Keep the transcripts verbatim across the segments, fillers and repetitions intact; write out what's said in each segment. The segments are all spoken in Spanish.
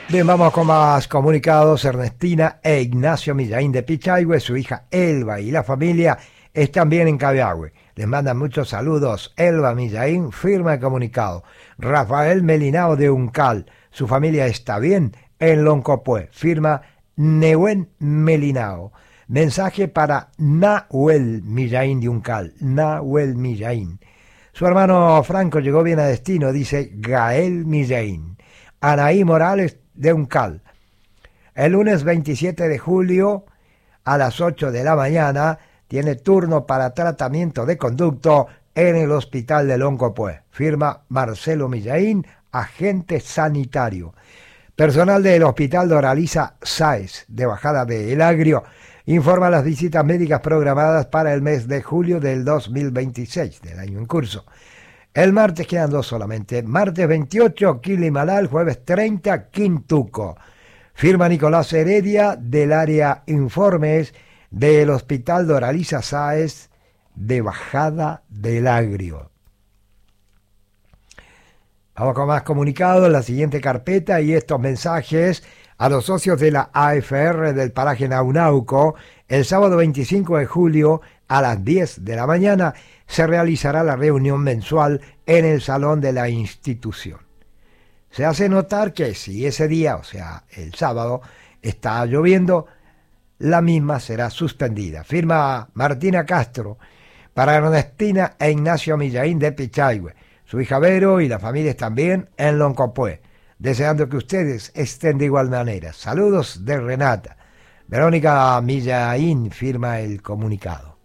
Bien, vamos con más comunicados. Ernestina e Ignacio Millaín de Pichayhue, su hija Elba y la familia están bien en Cabiahue. Les mandan muchos saludos. Elba Millaín firma el comunicado. Rafael Melinao de Uncal, su familia está bien en Loncopué. Firma Nehuen Melinao. Mensaje para Nahuel Millaín de Uncal. Nahuel Millaín. Su hermano Franco llegó bien a destino, dice Gael Millaín. Anaí Morales de Uncal. El lunes veintisiete de julio a las ocho de la mañana tiene turno para tratamiento de conducto en el hospital de Loncopué. Firma Marcelo Millaín, agente sanitario. Personal del hospital Doraliza Sáez de Bajada de El Agrio informa las visitas médicas programadas para el mes de julio del dos mil veintiséis, del año en curso. El martes quedan dos solamente. Martes veintiocho, Quilimalal. Jueves treinta, Quintuco. Firma Nicolás Heredia del área Informes del Hospital Doraliza Sáez de Bajada del Agrio. Vamos con más comunicados en la siguiente carpeta y estos mensajes a los socios de la A F R del paraje Naunauco. El sábado veinticinco de julio a las diez de la mañana se realizará la reunión mensual en el salón de la institución. Se hace notar que si ese día, o sea, el sábado, está lloviendo, la misma será suspendida. Firma Martina Castro para Ernestina e Ignacio Millaín de Pichayhue. Su hija Vero y la familia están bien en Loncopué, deseando que ustedes estén de igual manera. Saludos de Renata. Verónica Millaín firma el comunicado.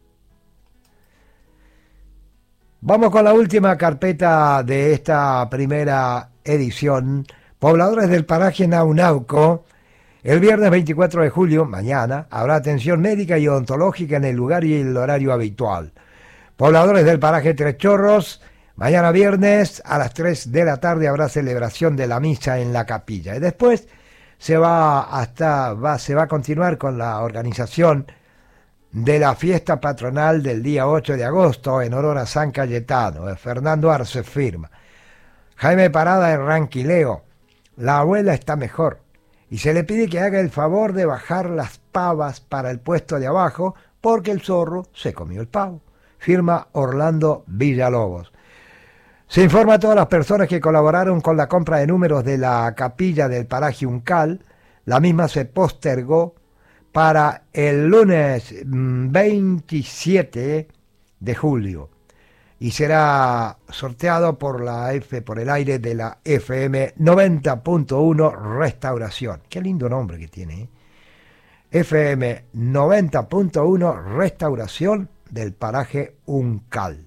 Vamos con la última carpeta de esta primera edición. Pobladores del paraje Naunauco. El viernes veinticuatro de julio, mañana, habrá atención médica y odontológica en el lugar y el horario habitual. Pobladores del paraje Tres Chorros. Mañana viernes a las tres de la tarde habrá celebración de la misa en la capilla. Y después se va hasta va, se va a continuar con la organización de la fiesta patronal del día ocho de agosto en honor a San Cayetano. Fernando Arce firma. Jaime Parada en Ranquileo. La abuela está mejor y se le pide que haga el favor de bajar las pavas para el puesto de abajo porque el zorro se comió el pavo. Firma Orlando Villalobos. Se informa a todas las personas que colaboraron con la compra de números de la capilla del paraje Uncal. La misma se postergó para el lunes veintisiete de julio y será sorteado por la F, por el aire de la F M noventa punto uno Restauración. Qué lindo nombre que tiene, ¿eh? F M noventa punto uno Restauración del paraje Uncal.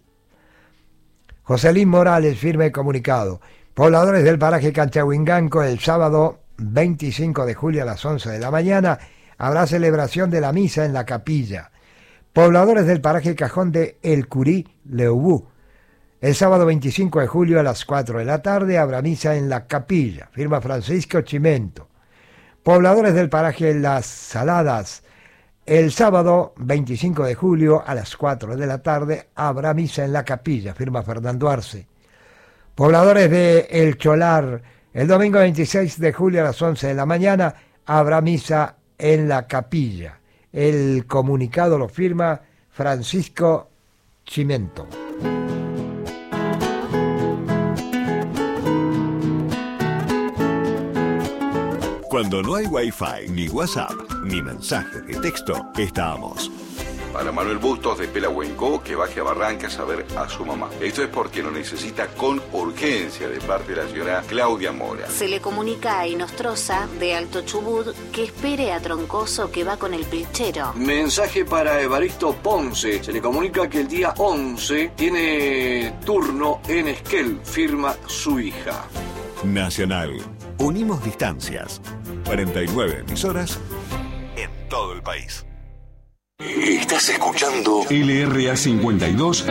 Joselín Morales firma el comunicado. Pobladores del paraje Canchahuinganco, el sábado veinticinco de julio a las once de la mañana habrá celebración de la misa en la capilla. Pobladores del paraje Cajón de El Curí, Leubú. El sábado veinticinco de julio a las cuatro de la tarde habrá misa en la capilla. Firma Francisco Chimento. Pobladores del paraje Las Saladas. El sábado veinticinco de julio a las cuatro de la tarde habrá misa en la capilla. Firma Fernando Arce. Pobladores de El Cholar. El domingo veintiséis de julio a las once de la mañana habrá misa en la capilla. El comunicado lo firma Francisco Chimento. Cuando no hay Wi-Fi, ni WhatsApp, ni mensaje de texto, estamos. Para Manuel Bustos de Pelahuenco, que baje a Barrancas a ver a su mamá. Esto es porque lo necesita con urgencia de parte de la señora Claudia Mora. Se le comunica a Inostroza de Alto Chubut que espere a Troncoso que va con el pilchero. Mensaje para Evaristo Ponce. Se le comunica que el día once tiene turno en Esquel. Firma su hija. Nacional. Unimos distancias. cuarenta y nueve emisoras en todo el país. Estás escuchando L R A cincuenta y dos.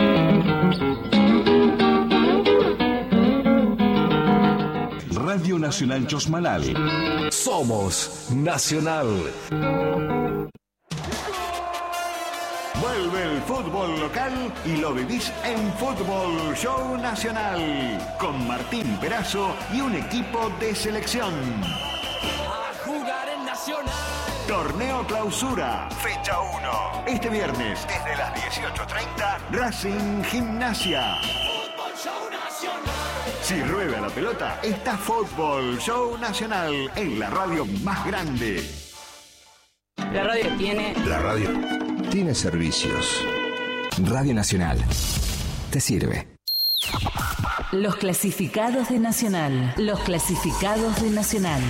Radio Nacional Chosmalal. Somos Nacional. Vuelve el fútbol local y lo vivís en Fútbol Show Nacional con Martín Perazo y un equipo de selección. A jugar en Nacional. Torneo Clausura, fecha uno. Este viernes, desde las dieciocho treinta, Racing Gimnasia. Fútbol Show Nacional. Si rueda la pelota, está Fútbol Show Nacional en la radio más grande. La radio tiene... La radio tiene servicios. Radio Nacional te sirve. Los clasificados de Nacional. Los clasificados de Nacional.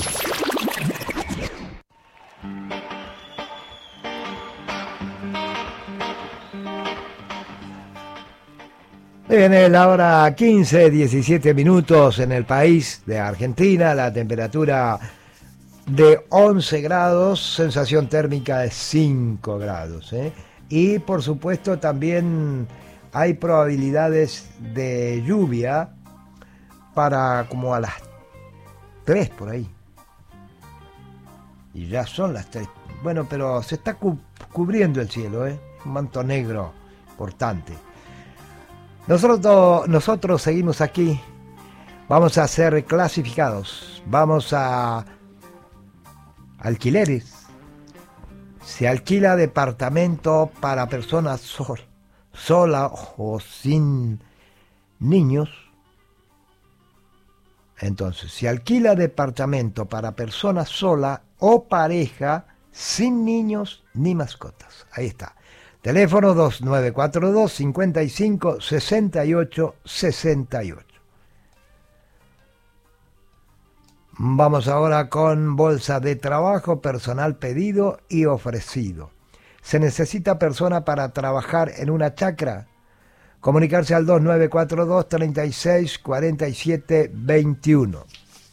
En la hora quince, diecisiete minutos en el país de Argentina, la temperatura de once grados, sensación térmica de cinco grados. ¿eh? Y por supuesto también hay probabilidades de lluvia para como a las tres por ahí. Y ya son las tres. Bueno, pero se está cu- cubriendo el cielo, ¿eh? Un manto negro importante. Nosotros, nosotros seguimos aquí, vamos a ser clasificados, vamos a alquileres. Se alquila departamento para personas sol, sola o sin niños. Entonces, se alquila departamento para personas sola o pareja sin niños ni mascotas. Ahí está. Teléfono dos nueve cuatro dos, cinco cinco, seis ocho seis ocho. Vamos ahora con bolsa de trabajo, personal pedido y ofrecido. ¿Se necesita persona para trabajar en una chacra? Comunicarse al dos nueve cuatro dos, treinta y seis, cuarenta y siete, veintiuno.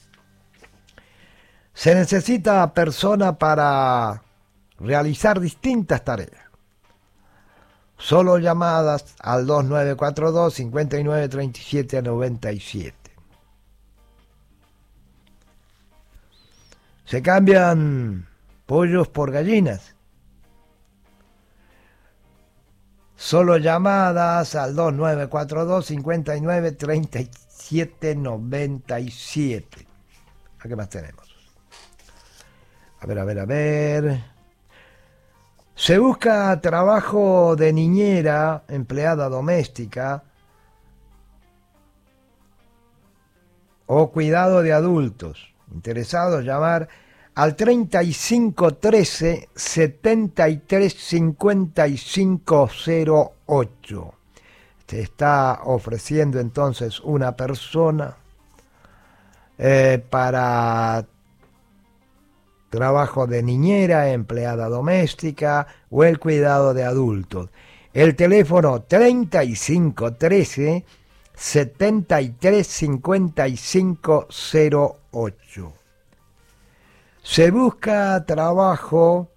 Se necesita persona para realizar distintas tareas. Solo llamadas al dos nueve cuatro dos, cincuenta y nueve, treinta y siete, noventa y siete. Se cambian pollos por gallinas. Solo llamadas al dos nueve cuatro dos, cincuenta y nueve, treinta y siete, noventa y siete. ¿A qué más tenemos? A ver, a ver, a ver... Se busca trabajo de niñera, empleada doméstica o cuidado de adultos. Interesados, llamar al treinta y cinco trece, setenta y tres, cincuenta y cinco cero ocho. Se está ofreciendo entonces una persona eh, para trabajo de niñera, empleada doméstica o el cuidado de adultos. El teléfono treinta y cinco trece, setenta y tres, cincuenta y cinco cero ocho. Se busca trabajo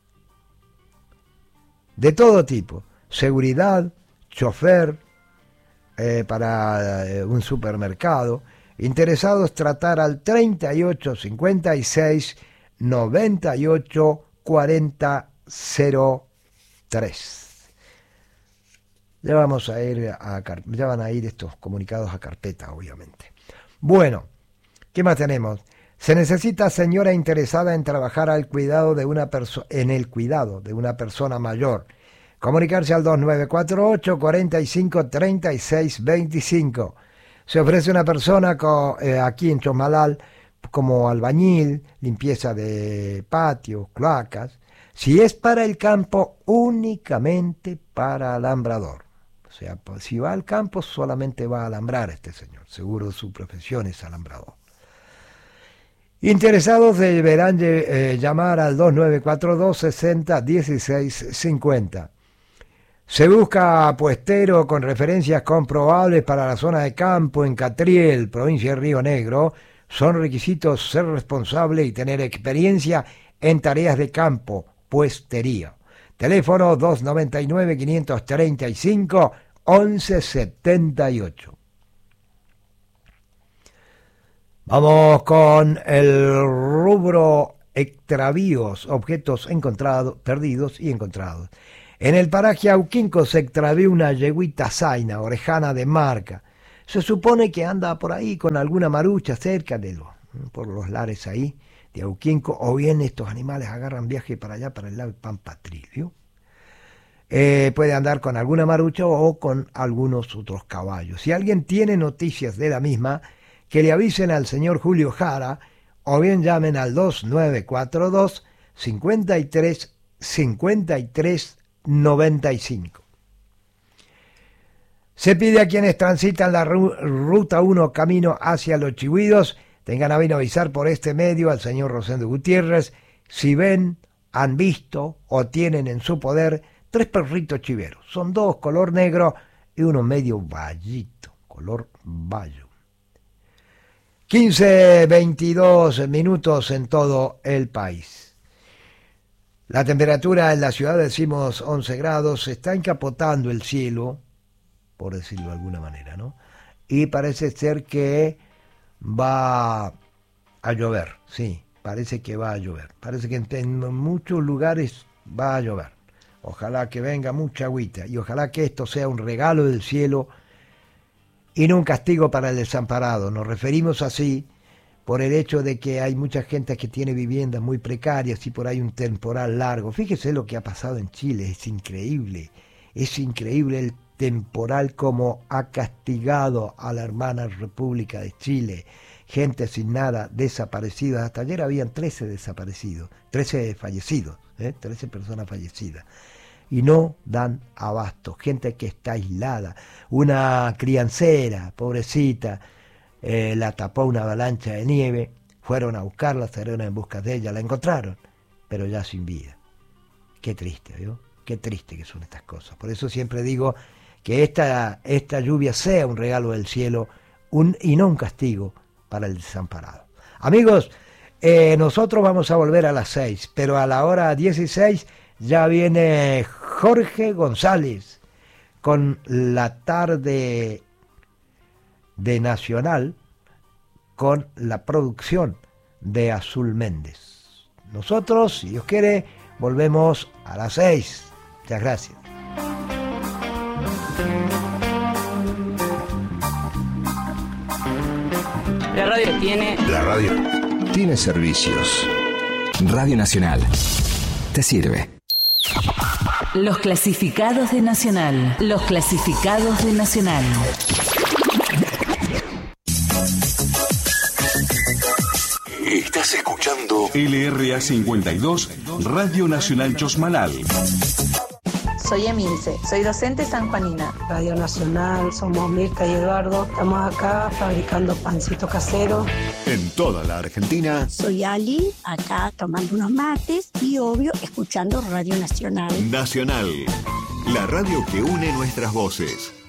de todo tipo, seguridad, chofer eh, para eh, un supermercado. Interesados, tratar al treinta y ocho, cincuenta y seis, noventa y ocho, cuarenta, cero tres. Ya vamos a ir a ya van a ir estos comunicados a carpeta, obviamente. Bueno, ¿qué más tenemos? Se necesita señora interesada en trabajar al cuidado de una persona en el cuidado de una persona mayor. Comunicarse al dos nueve cuatro ocho, cuarenta y cinco, treinta y seis, veinticinco. Se ofrece una persona con, eh, aquí en Chosmalal como albañil, limpieza de patios, cloacas. Si es para el campo, únicamente para alambrador. O sea, si va al campo, solamente va a alambrar este señor. Seguro su profesión es alambrador. Interesados deberán eh, llamar al dos nueve cuatro dos, sesenta, dieciséis, cincuenta. Se busca puestero con referencias comprobables para la zona de campo en Catriel, provincia de Río Negro. Son requisitos ser responsable y tener experiencia en tareas de campo, puestería. Teléfono dos noventa y nueve, quinientos treinta y cinco, once setenta y ocho. Vamos con el rubro extravíos, objetos encontrados, perdidos y encontrados. En el paraje Auquinco se extravió una yeguita zaina, orejana de marca. Se supone que anda por ahí con alguna marucha cerca de los, por los lares ahí de Auquinco, o bien estos animales agarran viaje para allá, para el lado de Pampatrillo. Eh, puede andar con alguna marucha o con algunos otros caballos. Si alguien tiene noticias de la misma, que le avisen al señor Julio Jara, o bien llamen al dos nueve cuatro dos, cincuenta y tres, cincuenta y tres, noventa y cinco. Se pide a quienes transitan la ruta uno camino hacia Los Chihuidos, tengan a bien avisar por este medio al señor Rosendo Gutiérrez si ven, han visto o tienen en su poder tres perritos chiveros. Son dos color negro y uno medio vallito, color bayo. quince, veintidós minutos en todo el país. La temperatura en la ciudad, decimos once grados, se está encapotando el cielo, por decirlo de alguna manera, ¿no? Y parece ser que va a llover, sí, parece que va a llover. Parece que en, en muchos lugares va a llover. Ojalá que venga mucha agüita y ojalá que esto sea un regalo del cielo y no un castigo para el desamparado. Nos referimos así por el hecho de que hay mucha gente que tiene viviendas muy precarias y por ahí un temporal largo. Fíjese lo que ha pasado en Chile, es increíble, es increíble el temporal como ha castigado a la hermana República de Chile. Gente sin nada, desaparecida. Hasta ayer habían trece desaparecidos, trece fallecidos, ¿eh? trece personas fallecidas. Y no dan abasto. Gente que está aislada. Una criancera, pobrecita, eh, la tapó una avalancha de nieve. Fueron a buscarla, salieron en busca de ella, la encontraron, pero ya sin vida. Qué triste, ¿vio? Qué triste que son estas cosas. Por eso siempre digo que esta, esta lluvia sea un regalo del cielo un, y no un castigo para el desamparado. Amigos, eh, nosotros vamos a volver a las seis, pero a la hora dieciséis ya viene Jorge González con la tarde de Nacional con la producción de Azul Méndez. Nosotros, si Dios quiere, volvemos a las seis. Muchas gracias. La radio tiene... La radio tiene servicios. Radio Nacional te sirve. Los clasificados de Nacional. Los clasificados de Nacional. Estás escuchando L R A cincuenta y dos, Radio Nacional Chosmalal. Soy Emilce, soy docente sanjuanina. Radio Nacional, somos Mirta y Eduardo. Estamos acá fabricando pancito casero. En toda la Argentina. Soy Ali, acá tomando unos mates y obvio escuchando Radio Nacional. Nacional, la radio que une nuestras voces.